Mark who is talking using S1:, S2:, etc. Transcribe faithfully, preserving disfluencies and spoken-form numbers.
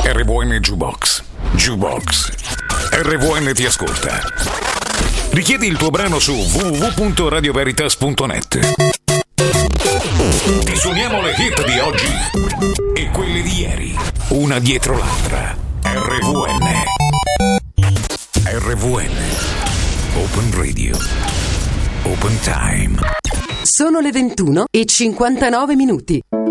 S1: R V N Jukebox. Jukebox. R V N ti ascolta. Richiedi il tuo brano su w w w punto radio veritas punto net. Ti suoniamo le hit di oggi e quelle di ieri, una dietro l'altra. R V N. R V N. Open Radio. Open Time.
S2: Sono le ventuno e cinquantanove minuti.